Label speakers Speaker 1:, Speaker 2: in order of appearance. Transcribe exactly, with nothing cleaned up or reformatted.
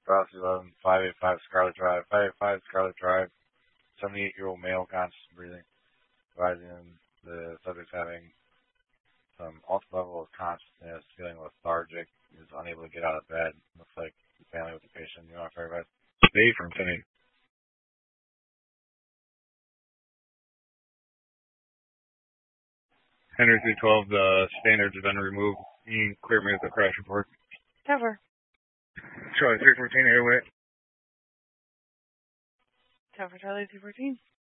Speaker 1: Cross eleven, five eighty-five Scarlet Drive, five eighty-five Scarlet Drive, seventy-eight-year-old male, conscious breathing, advising the subject's having some ultra level of consciousness, feeling lethargic, is unable to get out of bed. Looks like the family with the patient. You want to verify? Dave from Timmy. Henry three twelve, the standards have been removed. You can clear me with the crash report.
Speaker 2: Cover.
Speaker 1: Charlie three fourteen, airway.
Speaker 2: Cover Charlie three fourteen.